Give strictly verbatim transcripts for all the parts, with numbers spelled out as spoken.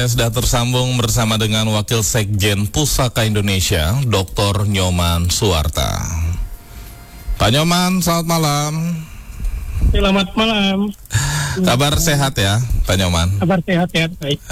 Sudah tersambung bersama dengan Wakil Sekjen Pusaka Indonesia, Doktor Nyoman Suwarta. Pak Nyoman, selamat malam. Selamat malam. Kabar sehat ya, Pak Nyoman? Kabar sehat ya, baik.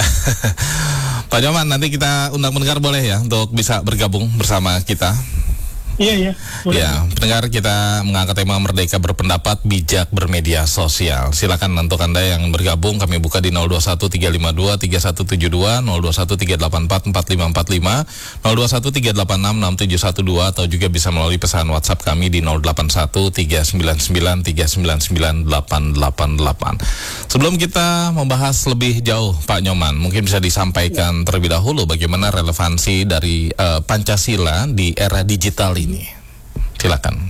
Pak Nyoman, nanti kita undang pendengar boleh ya untuk bisa bergabung bersama kita? Iya, iya. Boleh. Ya, pendengar, kita mengangkat tema Merdeka Berpendapat, Bijak Bermedia Sosial. Silakan untuk Anda yang bergabung, kami buka di nol dua satu tiga lima dua tiga satu tujuh dua, nol dua satu tiga delapan empat empat lima empat lima, nol dua satu tiga delapan enam enam tujuh satu dua, atau juga bisa melalui pesan WhatsApp kami di nol delapan satu tiga sembilan sembilan tiga sembilan sembilan delapan delapan delapan. Sebelum kita membahas lebih jauh, Pak Nyoman, mungkin bisa disampaikan terlebih dahulu bagaimana relevansi dari uh, Pancasila di era digital ini. Silakan.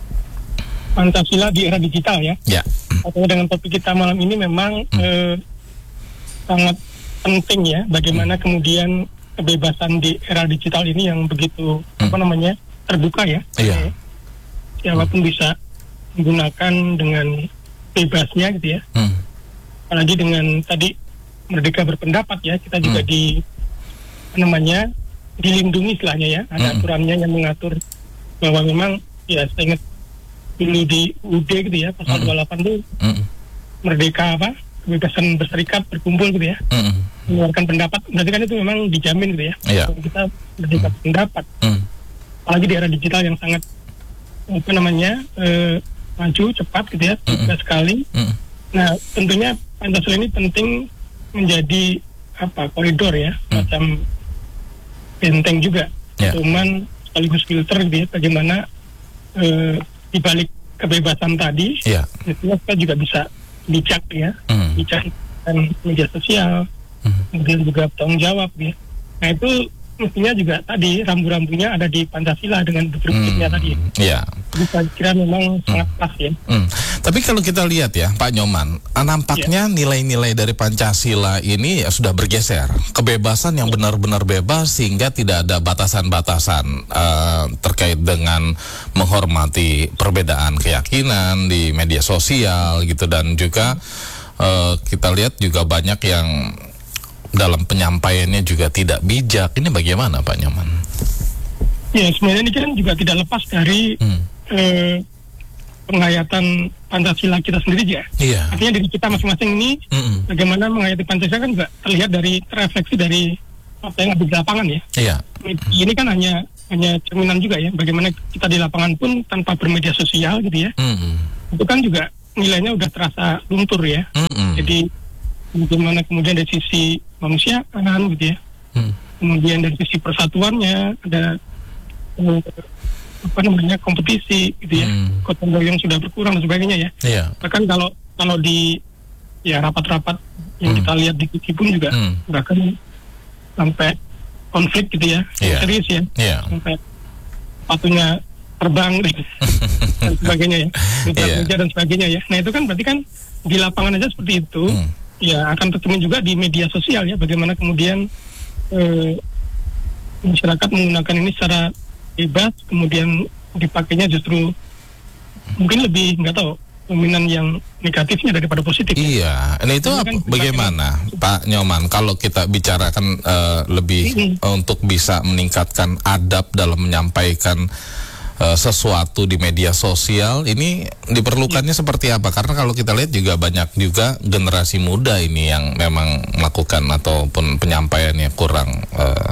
Pancasila di era digital ya. Ya. Atau dengan topik kita malam ini memang hmm. eh, sangat penting ya. Bagaimana hmm. kemudian kebebasan di era digital ini yang begitu hmm. apa namanya terbuka ya. Iya. Siapapun hmm. bisa menggunakan dengan bebasnya gitu ya. Hmm. Apalagi dengan tadi merdeka berpendapat ya. Kita juga hmm. di apa namanya dilindungi istilahnya ya. Ada hmm. aturannya yang mengatur bahwa memang ya saya ingat dulu di U D gitu ya pasal mm. dua puluh delapan itu mm. merdeka apa kebebasan berserikat berkumpul gitu ya mm. mengeluarkan pendapat, berarti kan itu memang dijamin gitu ya yeah. kita merdeka mm. pendapat mm. apalagi di era digital yang sangat apa namanya eh, maju cepat gitu ya mm. sekali mm. Nah tentunya Pancasila ini penting menjadi apa koridor ya mm. macam benteng juga yeah. cuman sekaligus filter gitu ya, bagaimana e, dibalik kebebasan tadi, yeah. itu kita juga bisa bijak ya, mm. bijak dan media sosial, mm. kemudian juga bertanggung jawab ya. Nah itu mestinya juga tadi rambu-rambunya ada di Pancasila dengan berpikirnya mm. tadi. Iya. Jadi saya kira memang mm. sangat pas ya. Mm. Tapi kalau kita lihat ya, Pak Nyoman, nampaknya yeah. nilai-nilai dari Pancasila ini ya sudah bergeser. Kebebasan yang benar-benar bebas sehingga tidak ada batasan-batasan uh, terkait dengan menghormati perbedaan keyakinan di media sosial gitu, dan juga uh, kita lihat juga banyak yang dalam penyampaiannya juga tidak bijak. Ini bagaimana, Pak Nyoman? Ya sebenarnya ini kan juga tidak lepas dari hmm. eh, penghayatan Pancasila kita sendiri ya. Iya. Artinya diri kita masing-masing ini hmm. bagaimana menghayati Pancasila kan juga terlihat dari refleksi dari apa yang ada di lapangan ya. Iya. Ini kan hanya hanya cerminan juga ya. Bagaimana kita di lapangan pun tanpa bermedia sosial gitu ya. Hmm. Itu kan juga nilainya udah terasa luntur ya. Hmm. Jadi bagaimana kemudian dari sisi manusia kan gitu ya, hmm. kemudian dari sisi persatuannya ada eh, apa namanya kompetisi gitu ya, hmm. gotong royong sudah berkurang dan sebagainya ya. Yeah. Bahkan kalau kalau di ya rapat-rapat yang hmm. kita lihat di T V pun juga hmm. bahkan sampai konflik gitu ya, yeah. serius ya, yeah. sampai sepatunya terbang dan sebagainya ya, yeah. dan sebagainya ya. Nah itu kan berarti kan di lapangan aja seperti itu. Hmm. Ya akan tercermin juga di media sosial ya, bagaimana kemudian eh, masyarakat menggunakan ini secara bebas, kemudian dipakainya justru mungkin lebih nggak tahu dominan yang negatifnya daripada positif. Iya, nah itu apa, kan bagaimana Pak Nyoman kalau kita bicarakan uh, lebih mm-hmm. untuk bisa meningkatkan adab dalam menyampaikan Uh, sesuatu di media sosial ini diperlukannya ya. Seperti apa? Karena kalau kita lihat juga banyak juga generasi muda ini yang memang melakukan ataupun penyampaiannya kurang uh,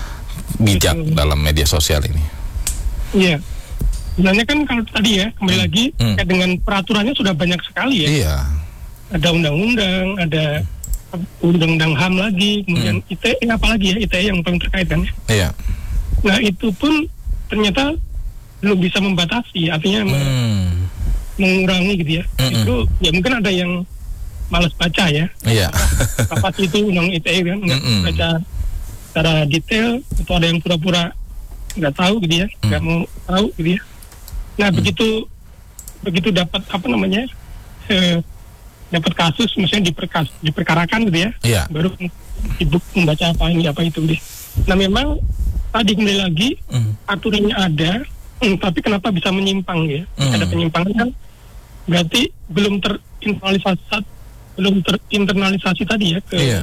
bijak Betul. dalam media sosial ini. Iya. Sebenarnya kan kalau tadi ya kembali hmm. lagi hmm. dengan peraturannya sudah banyak sekali ya. Iya. Ada undang-undang, ada undang-undang H A M lagi, kemudian hmm. I T E apalagi ya I T E yang paling terkait kan. Iya. Nah itu pun ternyata belum bisa membatasi, artinya hmm. mengurangi gitu ya. Mm-mm. Itu ya mungkin ada yang malas baca ya. Iya. Apa sih itu undang I T E kan nggak Mm-mm. baca secara detail, atau ada yang pura-pura nggak tahu gitu ya, nggak mm. mau tahu gitu ya. Nah mm. begitu begitu dapat apa namanya eh, dapat kasus, misalnya diperkas, diperkarakan gitu ya, yeah. baru sibuk membaca apa ini apa itu deh. Nah memang tadi kembali lagi mm. aturannya ada. Hmm, tapi kenapa bisa menyimpang ya? Hmm. Ada penyimpangan kan berarti belum terinternalisasi belum terinternalisasi tadi ya ke yeah.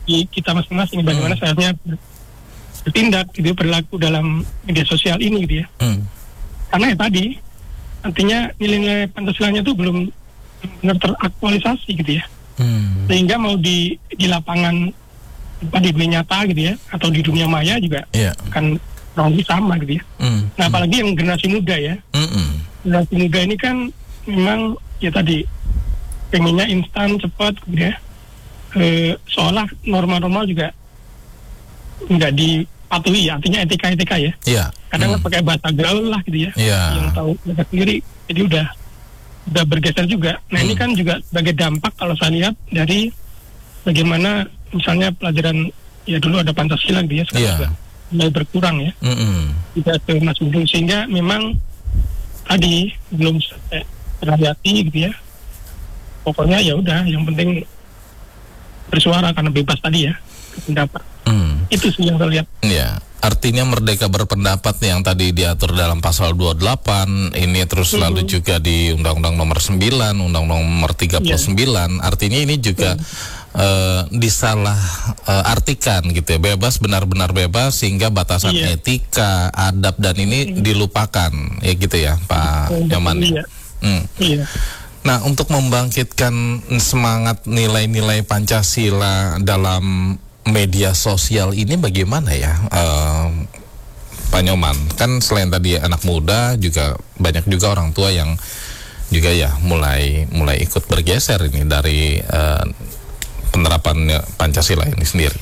di kita masing-masing bagaimana hmm. seharusnya bertindak gitu, berlaku dalam media sosial ini gitu ya. Hmm. Karena ya tadi artinya nilai-nilai Pancasilanya itu belum benar teraktualisasi gitu ya. Hmm. Sehingga mau di di lapangan di dunia nyata gitu ya, atau di dunia maya juga yeah. akan kurang lebih sama gitu ya. Hmm. Nah apalagi yang generasi muda ya. Hmm. Generasi muda ini kan memang ya tadi pengennya instan, cepat gitu ya. E, seolah norma-norma juga nggak dipatuhi ya, artinya etika-etika ya. Yeah. Kadang hmm. pakai bahasa gaul lah gitu ya. Yeah. Yang tahu mereka sendiri, jadi udah udah bergeser juga. Nah hmm. ini kan juga sebagai dampak kalau saya lihat dari bagaimana misalnya pelajaran ya dulu ada Pancasila gitu ya, sekarang yeah. juga mulai berkurang ya. Mm-hmm. Tidak termasuk dulu, sehingga memang tadi belum terhati gitu ya. Pokoknya ya udah, yang penting bersuara karena bebas tadi ya, pendapat. Mm. Itu sih yang saya lihat. Yeah. Artinya merdeka berpendapat yang tadi diatur dalam pasal dua puluh delapan ini terus mm-hmm. lalu juga di Undang-Undang Nomor sembilan, Undang-Undang Nomor tiga puluh sembilan. Yeah. Artinya ini juga mm. Uh, disalah uh, artikan gitu ya, bebas, benar-benar bebas, sehingga batasan iya. etika, adab dan ini iya. dilupakan ya gitu ya Pak Nyoman. Iya. Hmm. Iya. Nah untuk membangkitkan semangat nilai-nilai Pancasila dalam media sosial ini bagaimana ya uh, Pak Nyoman? Kan selain tadi anak muda juga banyak juga orang tua yang juga ya mulai mulai ikut bergeser ini dari uh, penerapan Pancasila ini sendiri.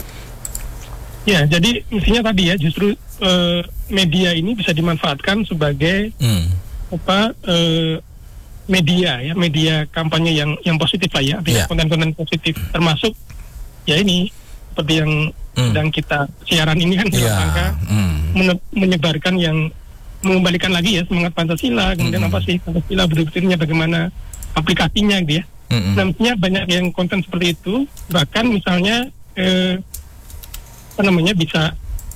Ya, jadi intinya tadi ya justru uh, media ini bisa dimanfaatkan sebagai hmm. apa uh, media ya, media kampanye yang yang positif lah ya, artinya yeah. konten-konten positif, termasuk ya ini seperti yang hmm. sedang kita siaran ini kan dalam rangka hmm. men- menyebarkan yang mengembalikan lagi ya semangat Pancasila, kemudian hmm. apa sih Pancasila betul-betulnya, bagaimana aplikasinya gitu ya. Mm-hmm. Nantinya banyak yang konten seperti itu, bahkan misalnya eh, apa namanya bisa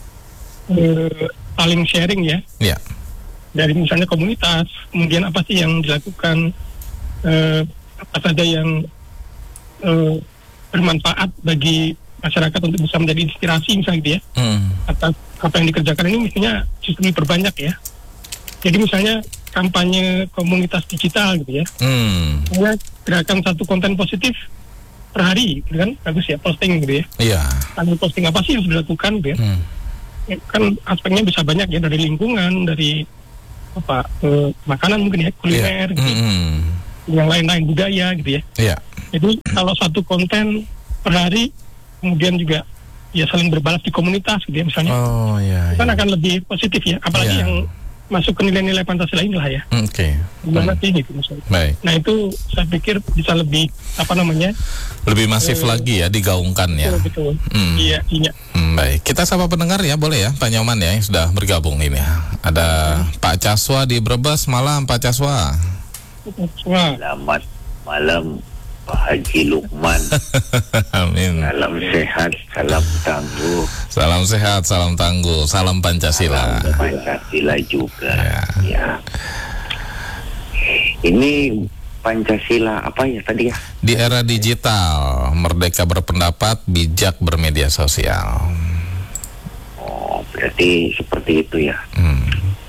eh, saling sharing ya, yeah. dari misalnya komunitas, kemudian apa sih yang dilakukan, eh, apa saja yang eh, bermanfaat bagi masyarakat untuk bisa menjadi inspirasi misalnya gitu ya, mm. atas apa yang dikerjakan ini misalnya justru diperbanyak ya. Jadi misalnya kampanye komunitas digital gitu ya. Hmm. Kemudian gerakan satu konten positif per hari gitu kan, bagus ya, posting gitu ya. Iya. Yeah. Posting apa sih yang sudah dilakukan gitu ya. Hmm. Ya, kan aspeknya bisa banyak ya, dari lingkungan, dari apa eh, makanan mungkin ya, kuliner yeah. gitu. Mm-hmm. Yang lain-lain, budaya gitu ya. Iya. Yeah. Jadi kalau satu konten per hari kemudian juga ya saling berbalas di komunitas gitu ya misalnya. Oh iya. Yeah, kan yeah. akan lebih positif ya, apalagi yeah. yang masuk ke nilai-nilai Pancasila inilah ya. Oke. Okay. Gimana sih gitu misalnya. Baik. Nah itu saya pikir bisa lebih apa namanya? Lebih masif uh, lagi ya digaungkan ya. Betul. betul. Hmm. Iya, iya. Hmm, baik. Kita sapa pendengar ya, boleh ya Pak Nyoman ya yang sudah bergabung ini. Ada hmm. Pak Caswa di Brebes. Malam Pak Caswa. Selamat malam Pak Haji Lukman. Amin. Salam sehat, salam tangguh. Salam sehat, salam tangguh, salam Pancasila. Salam Pancasila juga. Ya. ya. Ini Pancasila apa ya tadi ya? Di era digital, merdeka berpendapat, bijak bermedia sosial. Oh, berarti seperti itu ya. Hmm.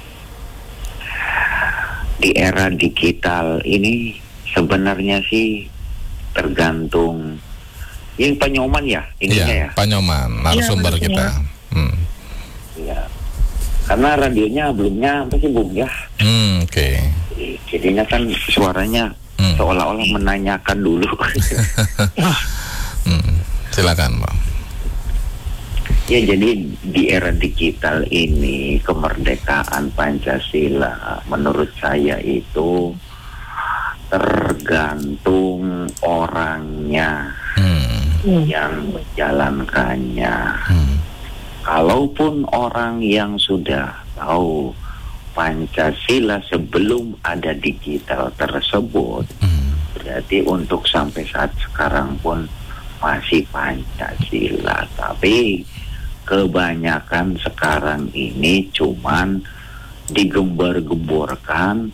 Di era digital ini sebenarnya sih tergantung yang Pak Nyoman ya ininya ya, ya. Pak Nyoman narasumber ya, kita hmm. ya karena radionya belumnya apa sih Bung ya hmm, oke okay. Jadinya kan suaranya hmm. seolah-olah menanyakan dulu. hmm. Silakan Bang. Ya jadi di era digital ini kemerdekaan Pancasila menurut saya itu tergantung orangnya hmm. yang menjalankannya. Hmm. Kalaupun orang yang sudah tahu Pancasila sebelum ada digital tersebut, hmm. berarti untuk sampai saat sekarang pun masih Pancasila. Tapi kebanyakan sekarang ini cuman digembar-gemborkan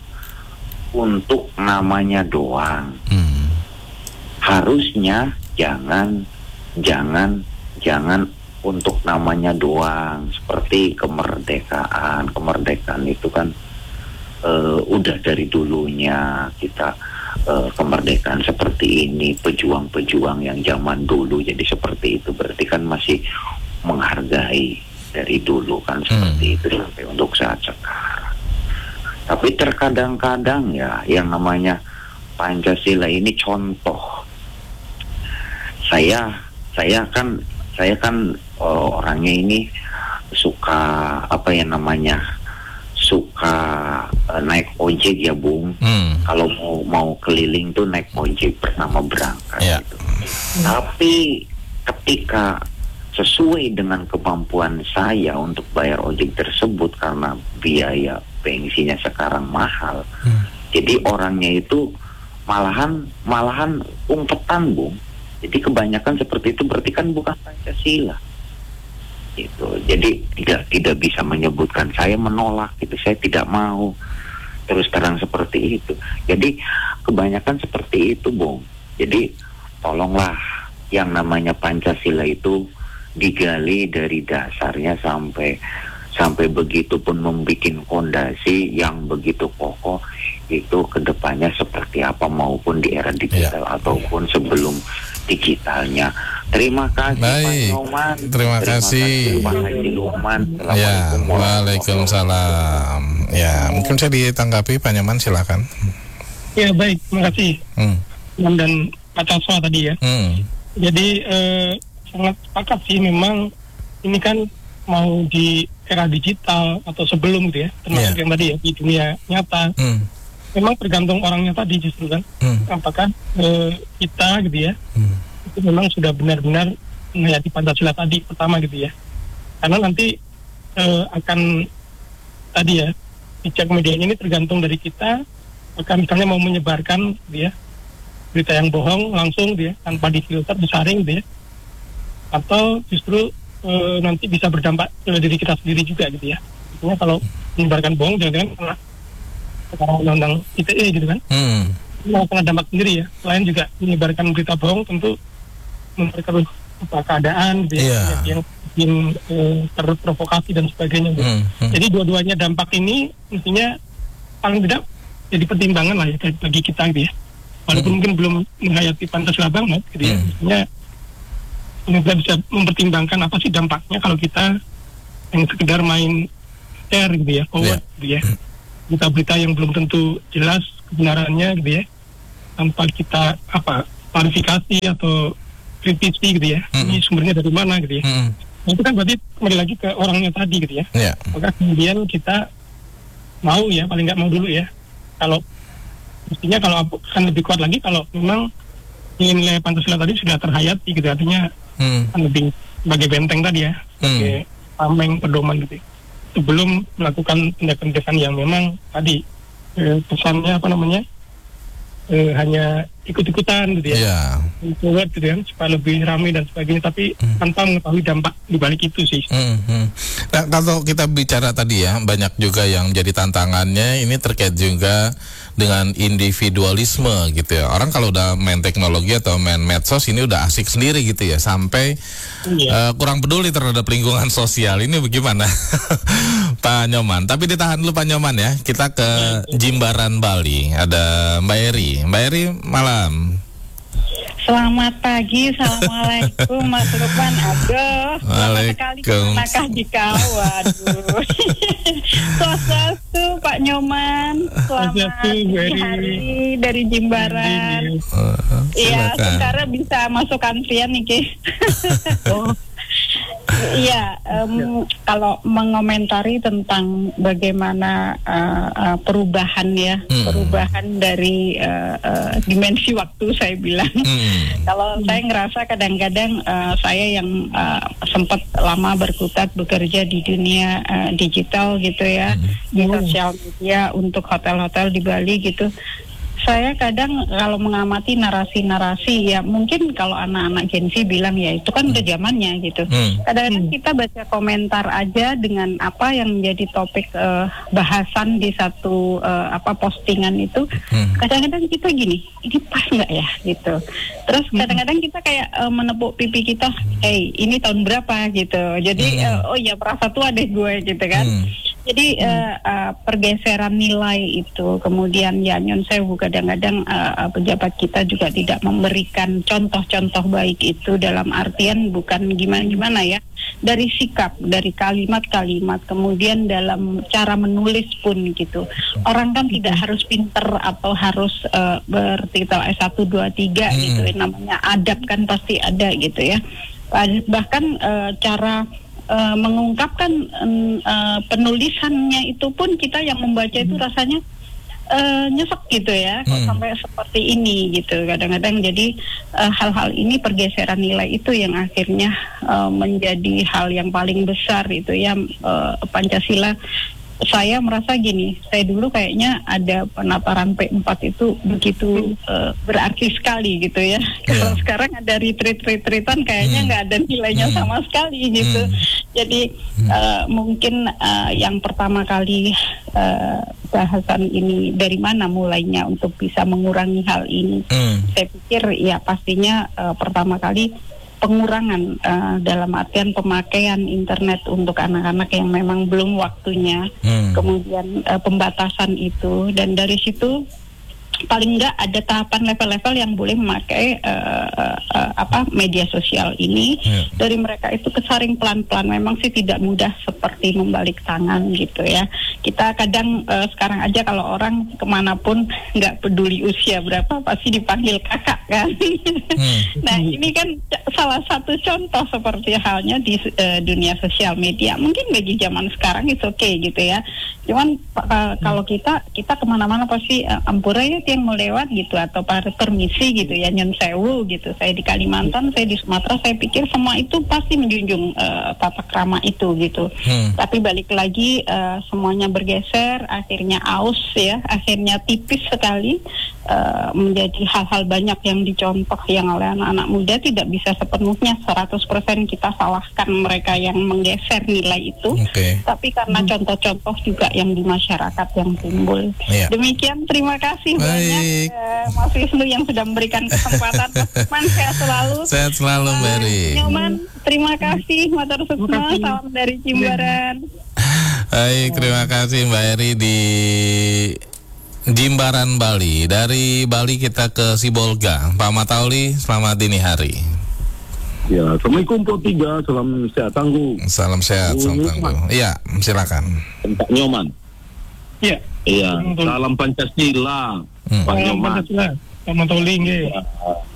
untuk namanya doang. Hmm. Harusnya jangan jangan jangan untuk namanya doang, seperti kemerdekaan. Kemerdekaan itu kan uh, udah dari dulunya kita uh, kemerdekaan seperti ini, pejuang-pejuang yang zaman dulu jadi seperti itu, berarti kan masih menghargai dari dulu kan seperti hmm. itu sampai untuk saat sekarang. Tapi terkadang-kadang ya yang namanya Pancasila ini contoh. Saya saya kan saya kan uh, orangnya ini suka apa ya namanya suka uh, naik ojek ya Bung. Hmm. Kalau mau mau keliling tuh naik ojek pertama berangkat. Yeah. Gitu. Hmm. Tapi ketika sesuai dengan kemampuan saya untuk bayar ojek tersebut karena biaya bensinnya sekarang mahal, hmm. jadi orangnya itu malahan malahan umpetan Bung. Jadi kebanyakan seperti itu berarti kan bukan Pancasila. Gitu. Jadi tidak tidak bisa menyebutkan saya menolak gitu, saya tidak mau terus terang seperti itu. Jadi kebanyakan seperti itu, Bung. Jadi tolonglah yang namanya Pancasila itu digali dari dasarnya sampai sampai begitu pun membuat fondasi yang begitu kokoh itu kedepannya seperti apa maupun di era digital ya. Ataupun sebelum digitalnya. Terima kasih Baik. Pak Nyoman. Terima, Terima kasih Pak Haji Luqman. Ya, waalaikumsalam. Ya, mungkin saya ditanggapi Pak Nyoman, silakan. Ya baik, terima kasih. Hmm. Dan Pak Taswa tadi ya. Hmm. Jadi eh, sangat sepakat sih, memang ini kan mau di era digital atau sebelum gitu ya, termasuk yeah. yang tadi ya di dunia nyata. Hmm. Memang tergantung orangnya tadi justru kan, hmm. apakah e, kita gitu ya, hmm. itu memang sudah benar-benar menghayati Pancasila tadi pertama gitu ya. Karena nanti e, akan tadi ya, bijak medianya ini tergantung dari kita, apakah misalnya mau menyebarkan gitu ya, berita yang bohong langsung gitu ya, tanpa difilter, disaring gitu ya, atau justru e, nanti bisa berdampak ke diri kita sendiri juga gitu ya. Artinya kalau menyebarkan bohong jangan-jangan kena sekarang undang-undang I T E gitu kan, hmm. malah kena dampak sendiri ya. Selain juga menyebarkan berita bohong tentu memperkeruh keadaan gitu ya, yeah. yang bikin eh, terprovokasi dan sebagainya gitu. Hmm. Hmm. Jadi dua-duanya dampak ini mestinya paling tidak jadi pertimbangan lah ya bagi kita gitu ya. Walaupun hmm. mungkin belum menghayati Pancasila banget gitu ya, hmm. mestinya kita bisa mempertimbangkan apa sih dampaknya kalau kita yang sekedar main share gitu ya, forward yeah. gitu ya. Berita-berita yang belum tentu jelas kebenarannya gitu ya, tanpa kita apa klarifikasi atau kritisi gitu ya, mm-hmm. ini sumbernya dari mana gitu ya. Mm-hmm. Nah, itu kan berarti kembali lagi ke orangnya tadi gitu ya. Yeah. Maka kemudian kita mau ya, paling nggak mau dulu ya, kalau mestinya kalau akan lebih kuat lagi kalau memang nilai Pancasila tadi sudah terhayati gitu, artinya mm. kan lebih sebagai benteng tadi ya, sebagai mm. tameng pedoman gitu ya, sebelum melakukan tindakan-tindakan yang memang tadi eh, pesannya apa namanya eh, hanya ikut-ikutan gitu ya, yeah. gitu ya, supaya lebih ramai dan sebagainya, tapi hmm. tanpa mengetahui dampak di balik itu sih. Hmm, hmm. Nah, kalau kita bicara tadi ya, banyak juga yang jadi tantangannya ini terkait juga dengan individualisme gitu ya. Orang kalau udah main teknologi atau main medsos ini udah asik sendiri gitu ya, sampai yeah. uh, kurang peduli terhadap lingkungan sosial. Ini bagaimana Pak Nyoman? Tapi ditahan dulu Pak Nyoman ya. Kita ke yeah. Jimbaran, Bali. Ada Mbak Eri. Mbak Eri, malam. Selamat pagi, assalamualaikum Mas Luqman. Aduh, waalaikumsalam. Nakah di kawan. Swastiastu Pak Nyoman. Selamat hari dari Jimbaran. Iya, uh, sekarang bisa masuk antrian nih, Ki. Oh. Iya, um, kalau mengomentari tentang bagaimana uh, uh, perubahan ya, hmm. perubahan dari uh, uh, dimensi waktu saya bilang. Hmm. Kalau saya ngerasa kadang-kadang uh, saya yang uh, sempat lama berkutat bekerja di dunia uh, digital gitu ya, hmm. di sosial media untuk hotel-hotel di Bali gitu. saya kadang kalau mengamati narasi-narasi ya mungkin kalau anak-anak Gen Z bilang ya itu kan udah zamannya gitu. Hmm. Kadang-kadang kita baca komentar aja dengan apa yang menjadi topik uh, bahasan di satu uh, apa postingan itu. Hmm. Kadang-kadang kita gini, ini pas nggak ya gitu. Terus kadang-kadang kita kayak uh, menepuk pipi kita, hey ini tahun berapa gitu. Jadi hmm. uh, oh ya merasa tua deh gue gitu kan. Hmm. Jadi hmm. uh, uh, pergeseran nilai itu, kemudian ya nyon sewu kadang-kadang uh, pejabat kita juga tidak memberikan contoh-contoh baik itu dalam artian bukan gimana-gimana ya, dari sikap, dari kalimat-kalimat, kemudian dalam cara menulis pun gitu. Orang kan tidak harus pinter atau harus uh, bertitel S satu, dua, tiga hmm. gitu, namanya adab kan pasti ada gitu ya. Bahkan uh, cara Uh, mengungkapkan uh, penulisannya itu pun kita yang membaca itu rasanya uh, nyesek gitu ya, kok hmm. sampai seperti ini gitu. Kadang-kadang jadi uh, hal-hal ini pergeseran nilai itu yang akhirnya uh, menjadi hal yang paling besar itu ya, uh, Pancasila. Saya merasa gini, saya dulu kayaknya ada penataran P empat itu begitu uh, berarti sekali gitu ya. Yeah. Kalau sekarang ada retreat-retreatan kayaknya nggak mm. ada nilainya mm. sama sekali gitu. Mm. Jadi uh, mungkin uh, yang pertama kali uh, bahasan ini dari mana mulainya untuk bisa mengurangi hal ini. Mm. Saya pikir ya pastinya uh, pertama kali pengurangan uh, dalam artian pemakaian internet untuk anak-anak yang memang belum waktunya, hmm. kemudian uh, pembatasan itu, dan dari situ paling enggak ada tahapan level-level yang boleh memakai uh, uh, uh, apa media sosial ini. Hmm. Dari mereka itu kesaring pelan-pelan, memang sih tidak mudah seperti membalik tangan gitu ya. Kita kadang uh, sekarang aja kalau orang kemanapun nggak peduli usia berapa pasti dipanggil kakak kan. Hmm. Nah ini kan salah satu contoh seperti halnya di uh, dunia sosial media. Mungkin bagi zaman sekarang itu oke okay, gitu ya. Cuman uh, kalau kita kita kemana-mana pasti uh, ampura ya yang mau lewat gitu, atau permisi gitu ya, nyon sewu gitu. Saya di Kalimantan, saya di Sumatera, saya pikir semua itu pasti menjunjung uh, tata krama itu gitu. Hmm. Tapi balik lagi uh, semuanya bergeser, akhirnya aus ya, akhirnya tipis sekali, uh, menjadi hal-hal banyak yang dicontoh yang oleh anak-anak muda. Tidak bisa sepenuhnya seratus persen kita salahkan mereka yang menggeser nilai itu. Okay. Tapi karena hmm. contoh-contoh juga yang di masyarakat yang timbul. Yeah. Demikian, terima kasih banyak uh, Mas Wisnu yang sudah memberikan kesempatan. Mas, sehat selalu. Sehat selalu, Mbak Eri. Uh, Nyoman, terima kasih. Matur sukma, salam dari Jimbaran. Baik, terima kasih Mbak Eri di Jimbaran, Bali. Dari Bali kita ke Sibolga. Pak Matauli, selamat dini hari. Ya, Assalamualaikum Pak Tiga, salam sehat tangguh. Salam sehat, salam tangguh. Iya, silakan. Pak Nyoman. Iya. Iya, salam Pancasila. Hmm. Pak Nyoman. Pancasila. Pak Matauli nggih.